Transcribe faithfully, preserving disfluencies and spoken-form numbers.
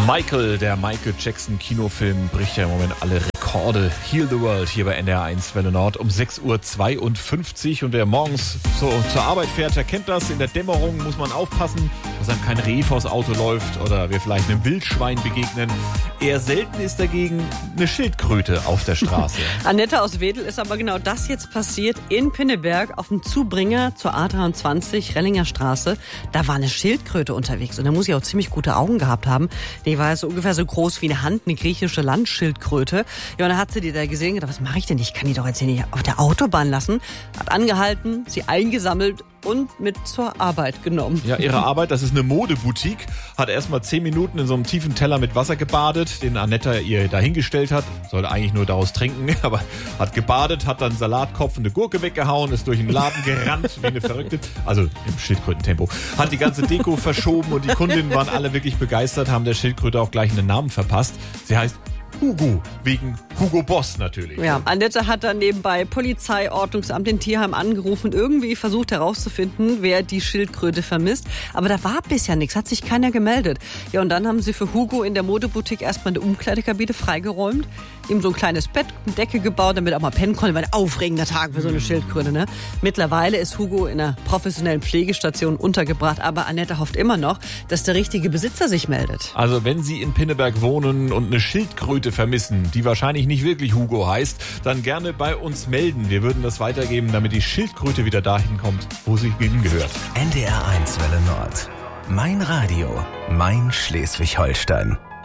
Michael, der Michael Jackson Kinofilm, bricht ja im Moment alle Rekorde. Heal the World hier bei N D R eins Welle Nord um sechs Uhr zweiundfünfzig. Und wer morgens so zur Arbeit fährt, der kennt das. In der Dämmerung muss man aufpassen, dass einem kein Reh vors Auto läuft oder wir vielleicht einem Wildschwein begegnen. Eher selten ist dagegen eine Schildkröte auf der Straße. Annette aus Wedel ist aber genau das jetzt passiert in Pinneberg auf dem Zubringer zur A dreiundzwanzig, Rellinger Straße. Da war eine Schildkröte unterwegs und da muss sie auch ziemlich gute Augen gehabt haben. Die war so ungefähr so groß wie eine Hand, eine griechische Landschildkröte. Ja, und dann hat sie die da gesehen und gedacht, was mache ich denn? Ich kann die doch jetzt hier nicht auf der Autobahn lassen. Hat angehalten, sie eingesammelt und mit zur Arbeit genommen. Ja, ihre Arbeit, das ist eine Modeboutique, hat erstmal zehn Minuten in so einem tiefen Teller mit Wasser gebadet, den Annette ihr dahingestellt hat. Sollte eigentlich nur daraus trinken, aber hat gebadet, hat dann einen Salatkopf und eine Gurke weggehauen, ist durch den Laden gerannt wie eine Verrückte. Also im Schildkrötentempo. Hat die ganze Deko verschoben und die Kundinnen waren alle wirklich begeistert, haben der Schildkröte auch gleich einen Namen verpasst. Sie heißt Hugo, wegen Hugo Boss natürlich. Ja, Annette hat dann nebenbei Polizei, Ordnungsamt, den Tierheim angerufen, irgendwie versucht herauszufinden, wer die Schildkröte vermisst. Aber da war bisher nichts, hat sich keiner gemeldet. Ja, und dann haben sie für Hugo in der Modeboutique erstmal eine Umkleidekabine freigeräumt, ihm so ein kleines Bett und Decke gebaut, damit er auch mal pennen konnte. War ein aufregender Tag für so eine Schildkröte, ne? Mittlerweile ist Hugo in einer professionellen Pflegestation untergebracht, aber Annette hofft immer noch, dass der richtige Besitzer sich meldet. Also wenn Sie in Pinneberg wohnen und eine Schildkröte vermissen, die wahrscheinlich nicht wirklich Hugo heißt, dann gerne bei uns melden. Wir würden das weitergeben, damit die Schildkröte wieder dahin kommt, wo sie hingehört. N D R eins Welle Nord. Mein Radio, mein Schleswig-Holstein.